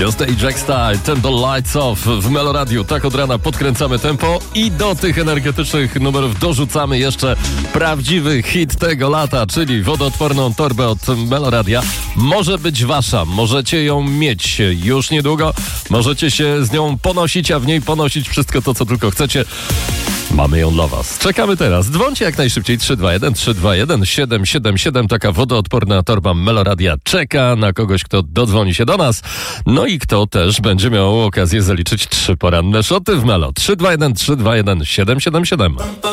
Stage Style, Tempo Lights Off w Meloradiu. Tak od rana podkręcamy tempo i do tych energetycznych numerów dorzucamy jeszcze prawdziwy hit tego lata, czyli wodoodporną torbę od Meloradia. Może być wasza, możecie ją mieć już niedługo, możecie się z nią ponosić, a w niej ponosić wszystko to, co tylko chcecie. Mamy ją dla was. Czekamy teraz. Dzwońcie jak najszybciej 321-321-777. Taka wodoodporna torba Meloradia czeka na kogoś, kto dodzwoni się do nas. No i kto też będzie miał okazję zaliczyć 3 poranne szoty w Melo. 321-321-777.